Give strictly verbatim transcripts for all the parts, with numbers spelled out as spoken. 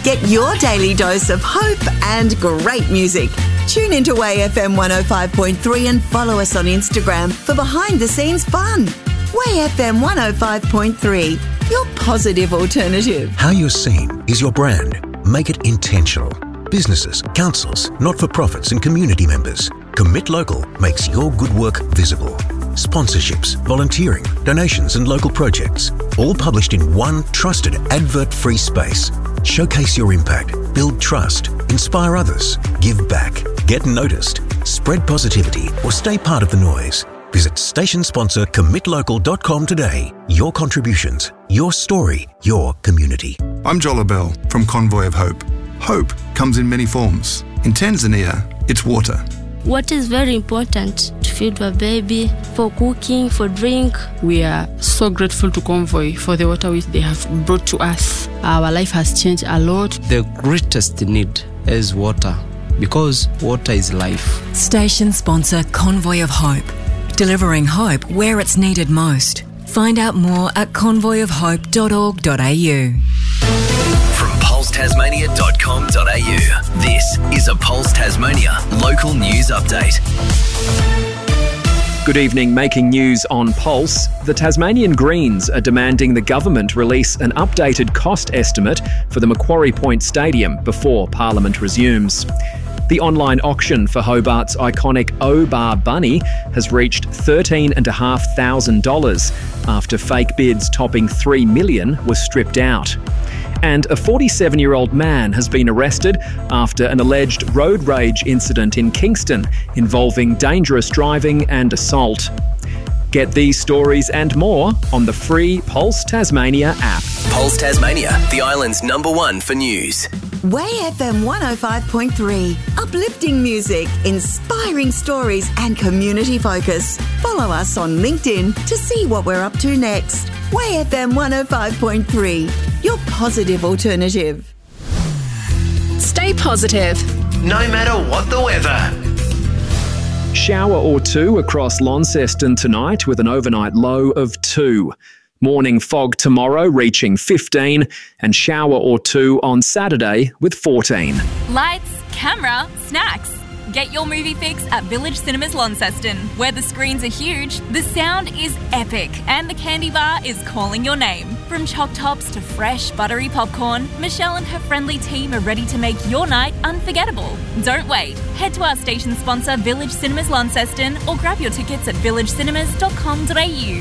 Get your daily dose of hope and great music. Tune into Way F M one oh five point three and follow us on Instagram for behind-the-scenes fun. Way F M one oh five point three, your positive alternative. How you're seen is your brand. Make it intentional. Businesses, councils, not-for-profits and community members. Commit Local makes your good work visible. Sponsorships, volunteering, donations and local projects. All published in one trusted advert-free space. Showcase your impact, build trust, inspire others, give back, get noticed, spread positivity or stay part of the noise. Visit station sponsor commit local dot com today. Your contributions, your story, your community. I'm Jola Bell from Convoy of Hope. Hope comes in many forms. In Tanzania, it's water. Water is very important to feed a baby, for cooking, for drink. We are so grateful to Convoy for the water which they have brought to us. Our life has changed a lot. The greatest need is water, because water is life. Station sponsor Convoy of Hope, delivering hope where it's needed most. Find out more at convoy of hope dot org dot a u. From pulse tasmania dot com dot a u, this is a Pulse Tasmania local news update. Good evening. Making news on Pulse. The Tasmanian Greens are demanding the government release an updated cost estimate for the Macquarie Point Stadium before Parliament resumes. The online auction for Hobart's iconic O-Bar Bunny has reached thirteen thousand five hundred dollars after fake bids topping three million dollars were stripped out. And a forty-seven-year-old man has been arrested after an alleged road rage incident in Kingston involving dangerous driving and assault. Get these stories and more on the free Pulse Tasmania app. Pulse Tasmania, the island's number one for news. Way F M one oh five point three. Uplifting music, inspiring stories and community focus. Follow us on LinkedIn to see what we're up to next. Way F M one oh five point three. Your positive alternative. Stay positive. No matter what the weather. Shower or two across Launceston tonight with an overnight low of two. Morning fog tomorrow reaching fifteen and shower or two on Saturday with fourteen. Lights, camera, snacks. Get your movie fix at Village Cinemas Launceston, where the screens are huge, the sound is epic, and the candy bar is calling your name. From choc tops to fresh, buttery popcorn, Michelle and her friendly team are ready to make your night unforgettable. Don't wait. Head to our station sponsor, Village Cinemas Launceston, or grab your tickets at village cinemas dot com dot a u.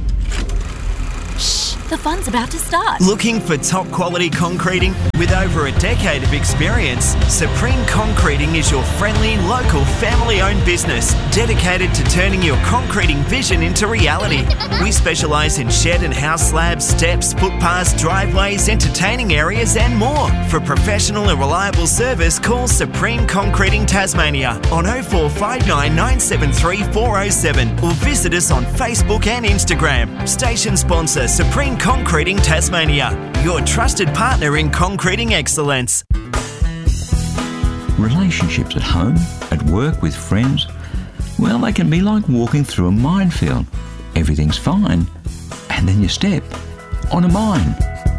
Shh, the fun's about to start. Looking for top quality concreting? With over a decade of experience, Supreme Concreting is your friendly, local, family-owned business dedicated to turning your concreting vision into reality. We specialise in shed and house slabs, steps, footpaths, driveways, entertaining areas and more. For professional and reliable service, call Supreme Concreting Tasmania on oh four five nine, nine seven three, four oh seven or visit us on Facebook and Instagram. Station sponsor Supreme Concreting Tasmania, your trusted partner in concreting excellence. Relationships at home, at work, with friends, well, they can be like walking through a minefield. Everything's fine, and then you step on a mine.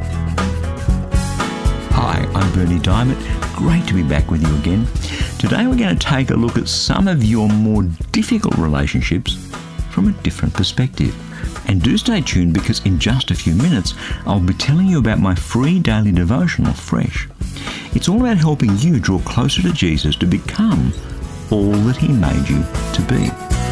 Hi, I'm Bernie Diamond. Great to be back with you again. Today we're going to take a look at some of your more difficult relationships from a different perspective. And do stay tuned, because in just a few minutes I'll be telling you about my free daily devotional, Fresh. It's all about helping you draw closer to Jesus to become all that He made you to be.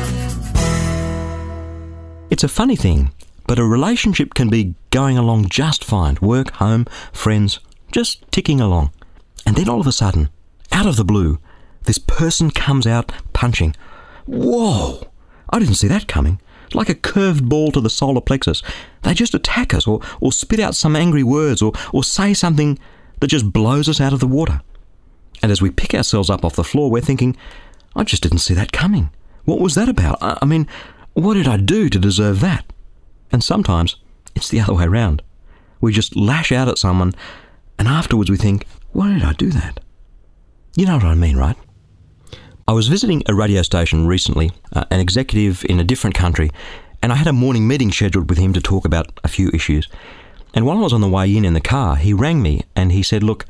It's a funny thing, but a relationship can be going along just fine. Work, home, friends, just ticking along. And then all of a sudden, out of the blue, this person comes out punching. Whoa! I didn't see that coming. Like a curved ball to the solar plexus. They just attack us, or, or spit out some angry words, or, or say something that just blows us out of the water. And as we pick ourselves up off the floor, we're thinking, I just didn't see that coming. What was that about? I, I mean, what did I do to deserve that? And sometimes it's the other way around. We just lash out at someone, and afterwards we think, why did I do that? You know what I mean, right? I was visiting a radio station recently, uh, an executive in a different country, and I had a morning meeting scheduled with him to talk about a few issues. And while I was on the way in in the car, he rang me and he said, look,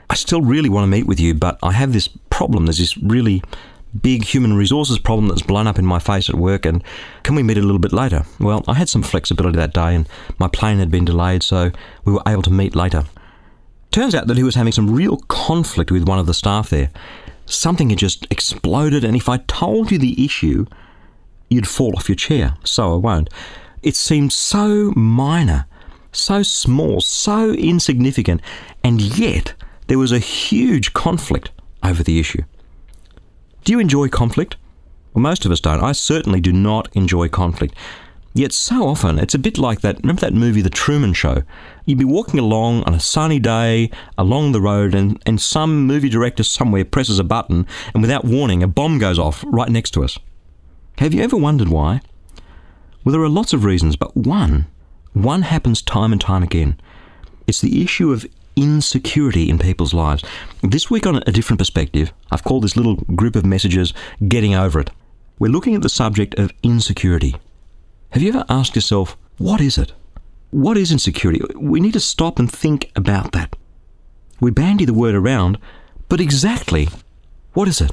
I still really want to meet with you, but I have this problem. There's this really big human resources problem that's blown up in my face at work, and can we meet a little bit later? Well, I had some flexibility that day, and my plane had been delayed, so we were able to meet later. Turns out that he was having some real conflict with one of the staff there. Something had just exploded, and if I told you the issue, you'd fall off your chair. So I won't. It seemed so minor, so small, so insignificant, and yet there was a huge conflict over the issue. Do you enjoy conflict? Well, most of us don't. I certainly do not enjoy conflict. Yet so often, it's a bit like that, remember that movie, The Truman Show? You'd be walking along on a sunny day, along the road, and, and some movie director somewhere presses a button, and without warning, a bomb goes off right next to us. Have you ever wondered why? Well, there are lots of reasons, but one, one happens time and time again. It's the issue of insecurity in people's lives. This week on A Different Perspective, I've called this little group of messages Getting Over It. We're looking at the subject of insecurity. Have you ever asked yourself, what is it? What is insecurity? We need to stop and think about that. We bandy the word around, but exactly what is it?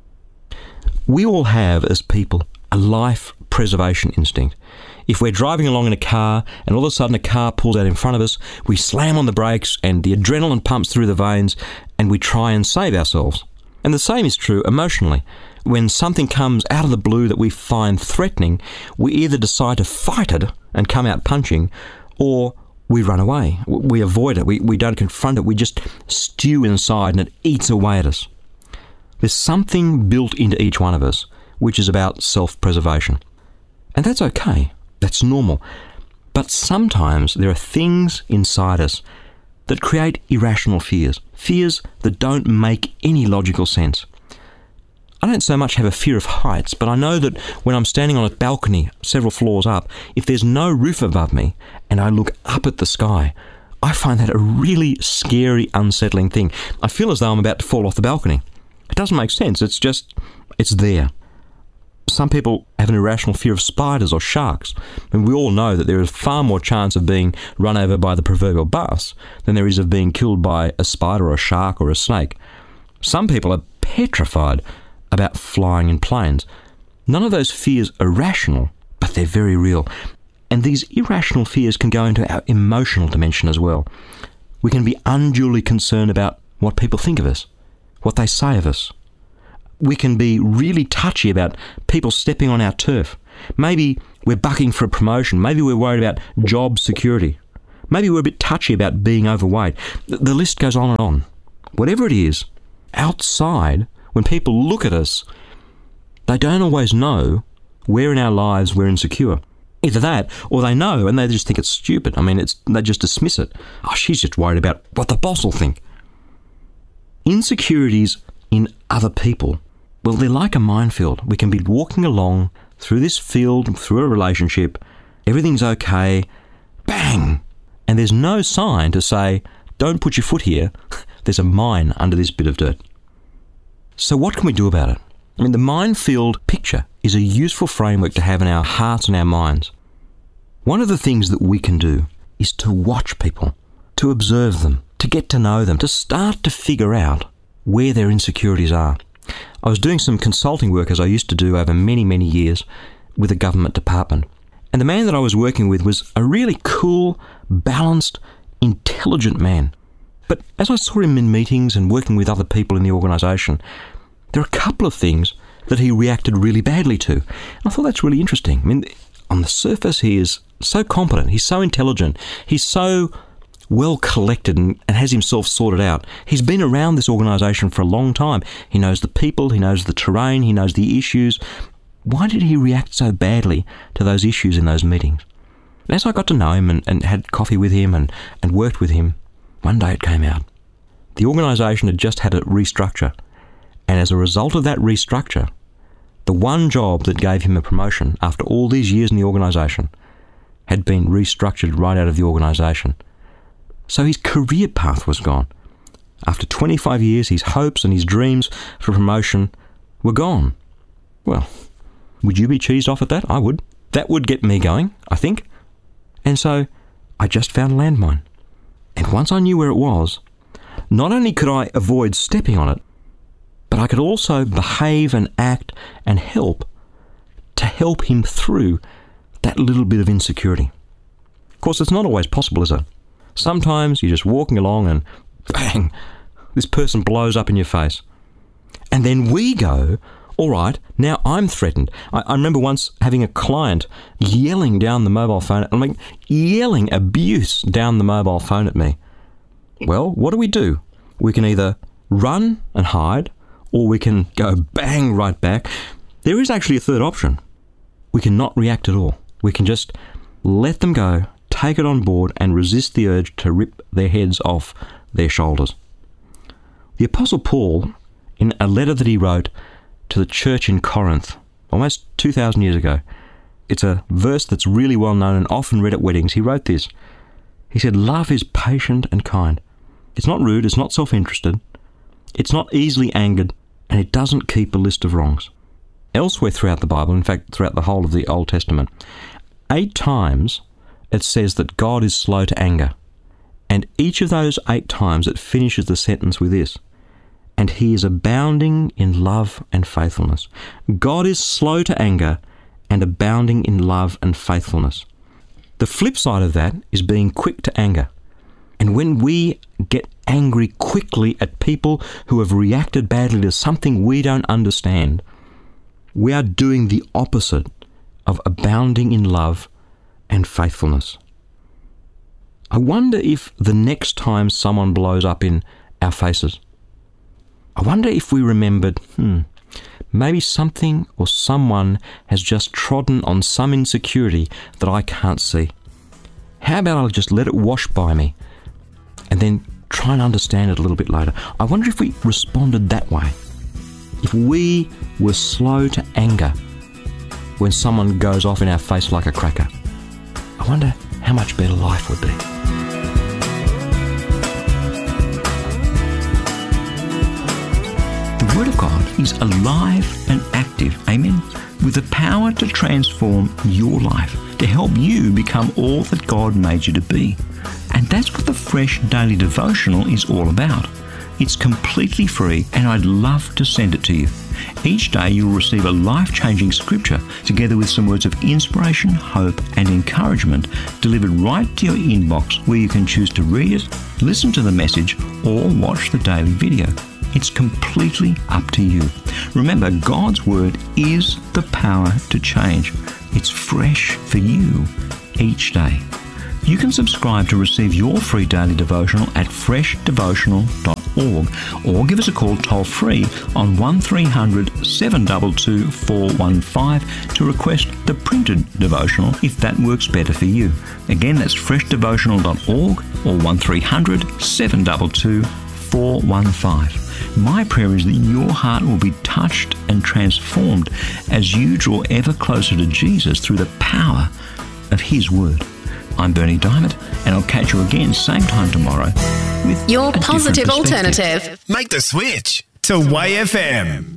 We all have, as people, a life preservation instinct. If we're driving along in a car and all of a sudden a car pulls out in front of us, we slam on the brakes and the adrenaline pumps through the veins and we try and save ourselves. And the same is true emotionally. When something comes out of the blue that we find threatening, we either decide to fight it and come out punching, or we run away. We avoid it. We, we don't confront it. We just stew inside and it eats away at us. There's something built into each one of us which is about self-preservation. And that's okay. That's normal. But sometimes there are things inside us that create irrational fears. Fears that don't make any logical sense. I don't so much have a fear of heights, but I know that when I'm standing on a balcony several floors up, if there's no roof above me and I look up at the sky, I find that a really scary, unsettling thing. I feel as though I'm about to fall off the balcony. It doesn't make sense. It's just, it's there. Some people have an irrational fear of spiders or sharks, and we all know that there is far more chance of being run over by the proverbial bus than there is of being killed by a spider or a shark or a snake. Some people are petrified about flying in planes. None of those fears are rational, but they're very real. And these irrational fears can go into our emotional dimension as well. We can be unduly concerned about what people think of us, what they say of us. We can be really touchy about people stepping on our turf. Maybe we're bucking for a promotion. Maybe we're worried about job security. Maybe we're a bit touchy about being overweight. The list goes on and on. Whatever it is, outside, when people look at us, they don't always know where in our lives we're insecure. Either that, or they know and they just think it's stupid. I mean, it's they just dismiss it. Oh, she's just worried about what the boss will think. Insecurities in other people, well, they're like a minefield. We can be walking along through this field, through a relationship, everything's okay, bang, and there's no sign to say, don't put your foot here, there's a mine under this bit of dirt. So what can we do about it? I mean, the minefield picture is a useful framework to have in our hearts and our minds. One of the things that we can do is to watch people, to observe them, to get to know them, to start to figure out where their insecurities are. I was doing some consulting work, as I used to do over many, many years, with a government department. And the man that I was working with was a really cool, balanced, intelligent man. But as I saw him in meetings and working with other people in the organisation, there are a couple of things that he reacted really badly to. And I thought that's really interesting. I mean, on the surface, he is so competent, he's so intelligent, he's so well collected and, and has himself sorted out. He's been around this organisation for a long time. He knows the people, he knows the terrain, he knows the issues. Why did he react so badly to those issues in those meetings? And as I got to know him and, and had coffee with him and, and worked with him, one day it came out. The organisation had just had a restructure. And as a result of that restructure, the one job that gave him a promotion after all these years in the organisation had been restructured right out of the organisation. So his career path was gone. After twenty-five years, his hopes and his dreams for promotion were gone. Well, would you be cheesed off at that? I would. That would get me going, I think. And so I just found a landmine. And once I knew where it was, not only could I avoid stepping on it, but I could also behave and act and help to help him through that little bit of insecurity. Of course, it's not always possible, is it? Sometimes you're just walking along and bang, this person blows up in your face. And then we go, all right, now I'm threatened. I, I remember once having a client yelling down the mobile phone, I mean, yelling abuse down the mobile phone at me. Well, what do we do? We can either run and hide, or we can go bang right back. There is actually a third option. We can not react at all. We can just let them go, take it on board, and resist the urge to rip their heads off their shoulders. The Apostle Paul, in a letter that he wrote to the church in Corinth, almost two thousand years ago, it's a verse that's really well known and often read at weddings. He wrote this. He said, "Love is patient and kind. It's not rude, it's not self-interested, it's not easily angered, and it doesn't keep a list of wrongs." Elsewhere throughout the Bible, in fact throughout the whole of the Old Testament, eight times it says that God is slow to anger. And each of those eight times it finishes the sentence with this: "And he is abounding in love and faithfulness." God is slow to anger and abounding in love and faithfulness. The flip side of that is being quick to anger. And when we get angry quickly at people who have reacted badly to something we don't understand, we are doing the opposite of abounding in love and faithfulness. I wonder if the next time someone blows up in our faces, I wonder if we remembered, hmm, maybe something or someone has just trodden on some insecurity that I can't see. How about I'll just let it wash by me and then try and understand it a little bit later? I wonder if we responded that way. If we were slow to anger when someone goes off in our face like a cracker, I wonder how much better life would be. The Word of God is alive and active, amen, with the power to transform your life, to help you become all that God made you to be. And that's what the Fresh Daily Devotional is all about. It's completely free, and I'd love to send it to you. Each day you'll receive a life-changing scripture together with some words of inspiration, hope and encouragement delivered right to your inbox, where you can choose to read it, listen to the message or watch the daily video. It's completely up to you. Remember, God's Word is the power to change. It's fresh for you each day. You can subscribe to receive your free daily devotional at fresh devotional dot org or give us a call toll free on one three hundred seven two two four one five to request the printed devotional if that works better for you. Again, that's fresh devotional dot org or one three hundred seven two two four one five. My prayer is that your heart will be touched and transformed as you draw ever closer to Jesus through the power of His Word. I'm Bernie Diamond, and I'll catch you again same time tomorrow with your a positive different perspective. alternative. Make the switch to Y F M.